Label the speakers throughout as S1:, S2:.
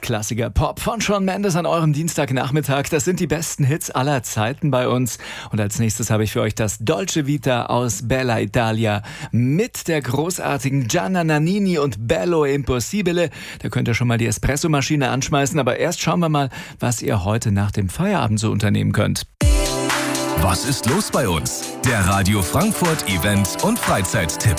S1: Klassiker Pop von Shawn Mendes an eurem Dienstagnachmittag. Das sind die besten Hits aller Zeiten bei uns. Und als nächstes habe ich für euch das Dolce Vita aus Bella Italia mit der großartigen Gianna Nannini und Bello Impossibile. Da könnt ihr schon mal die Espressomaschine anschmeißen. Aber erst schauen wir mal, was ihr heute nach dem Feierabend so unternehmen könnt.
S2: Was ist los bei uns? Der Radio Frankfurt Event- und Freizeittipp.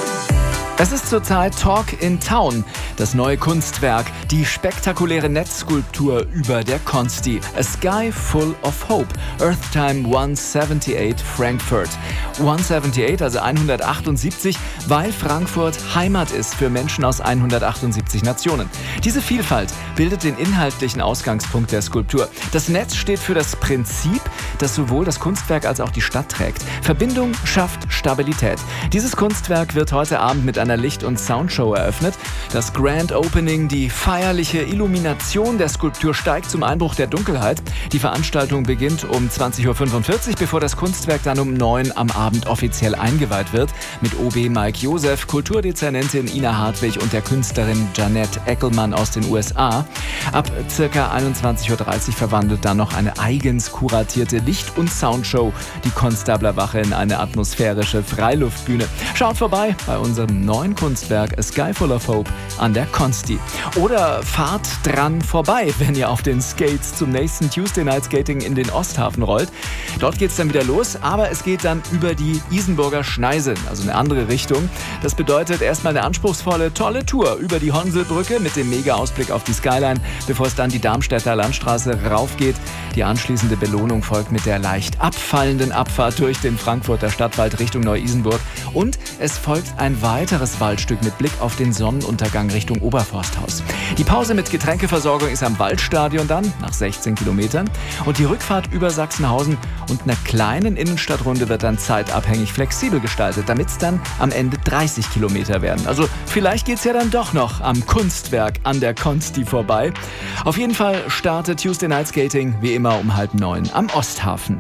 S1: Es ist zurzeit Talk in Town, das neue Kunstwerk, die spektakuläre Netzskulptur über der Consti. A Sky Full of Hope, Earth Time 178 Frankfurt. 178, also 178, weil Frankfurt Heimat ist für Menschen aus 178 Nationen. Diese Vielfalt bildet den inhaltlichen Ausgangspunkt der Skulptur. Das Netz steht für das Prinzip, das sowohl das Kunstwerk als auch die Stadt trägt. Verbindung schafft Stabilität. Dieses Kunstwerk wird heute Abend mit einer Licht- und Soundshow eröffnet. Das Grand Opening, die feierliche Illumination der Skulptur steigt zum Einbruch der Dunkelheit. Die Veranstaltung beginnt um 20.45 Uhr, bevor das Kunstwerk dann um 9 Uhr am Abend offiziell eingeweiht wird. Mit OB Mike Joseph, Kulturdezernentin Ina Hartwig und der Künstlerin Janette Eckelmann aus den USA. Ab ca. 21.30 Uhr verwandelt dann noch eine eigens kuratierte Licht- und Soundshow die Konstabler Wache in eine atmosphärische Freiluftbühne. Schaut vorbei bei unserem neuen Kunstwerk A Sky Full of Hope an der Consti. Oder fahrt dran vorbei, wenn ihr auf den Skates zum nächsten Tuesday Night Skating in den Osthafen rollt. Dort geht's dann wieder los, aber es geht dann über die Isenburger Schneise, also eine andere Richtung. Das bedeutet erstmal eine anspruchsvolle, tolle Tour über die Honselbrücke mit dem Mega-Ausblick auf die Skyline, bevor es dann die Darmstädter Landstraße raufgeht. Die anschließende Belohnung folgt mit der leicht abfallenden Abfahrt durch den Frankfurter Stadtwald Richtung Neu-Isenburg. Und es folgt ein weiteres Waldstück mit Blick auf den Sonnenuntergang Richtung Oberforsthaus. Die Pause mit Getränkeversorgung ist am Waldstadion dann, nach 16 Kilometern. Und die Rückfahrt über Sachsenhausen und einer kleinen Innenstadtrunde wird dann zeitabhängig flexibel gestaltet, damit es dann am Ende 30 Kilometer werden. Also vielleicht geht es ja dann doch noch am Kunstwerk an der Consti vorbei. Auf jeden Fall startet Tuesday Night Skating wie immer um 8:30 am Osthafen.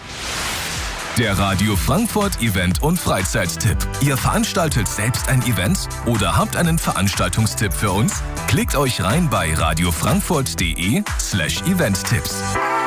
S2: Der Radio Frankfurt Event- und Freizeittipp. Ihr veranstaltet selbst ein Event oder habt einen Veranstaltungstipp für uns? Klickt euch rein bei radiofrankfurt.de/eventtipps.